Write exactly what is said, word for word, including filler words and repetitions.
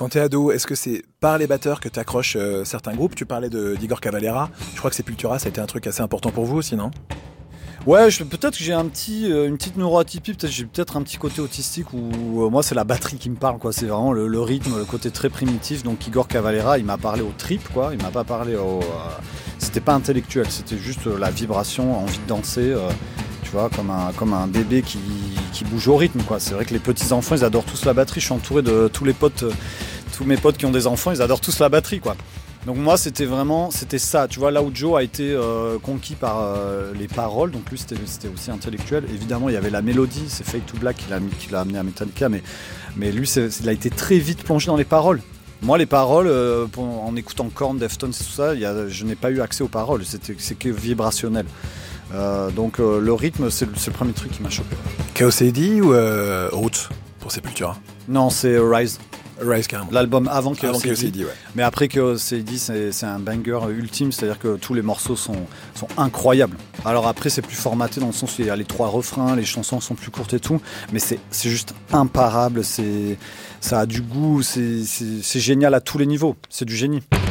Quand t'es ado, est-ce que c'est par les batteurs que t'accroches euh, certains groupes? Tu parlais de, d'Igor Cavalera. Je crois que Sepultura, ça a été un truc assez important pour vous aussi, non? Ouais, je, peut-être que j'ai un petit, euh, une petite neuroatypie, peut-être j'ai peut-être un petit côté autistique où euh, moi c'est la batterie qui me parle, quoi. C'est vraiment le, le rythme, le côté très primitif. Donc Igor Cavalera, il m'a parlé au trip, quoi. Il m'a pas parlé au, euh, c'était pas intellectuel, c'était juste euh, la vibration, envie de danser, euh, tu vois, comme un, comme un bébé qui, qui bouge au rythme, quoi. C'est vrai que les petits enfants, ils adorent tous la batterie. Je suis entouré de tous les potes, euh, tous mes potes qui ont des enfants, ils adorent tous la batterie, quoi. Donc moi c'était vraiment c'était ça, tu vois, là où Joe a été euh, conquis par euh, les paroles, donc lui c'était, c'était aussi intellectuel. Évidemment il y avait la mélodie, c'est Fade to Black qui l'a, qui l'a amené à Metallica, mais, mais lui c'est, il a été très vite plongé dans les paroles. Moi les paroles, euh, pour, en écoutant Korn, Deftones et tout ça, y a, je n'ai pas eu accès aux paroles, c'était, c'est que vibrationnel. Euh, donc euh, le rythme c'est, c'est le premier truc qui m'a chopé. Chaos A D ou euh, Roots pour Sepultura? Non, c'est Rise. Rise carrément. L'album avant Chaos A D, ouais. Mais après Chaos A D c'est, c'est un banger ultime, c'est-à-dire que tous les morceaux sont, sont incroyables. Alors après c'est plus formaté dans le sens où il y a les trois refrains, les chansons sont plus courtes et tout, mais c'est, c'est juste imparable, c'est, ça a du goût, c'est, c'est, c'est génial à tous les niveaux, c'est du génie.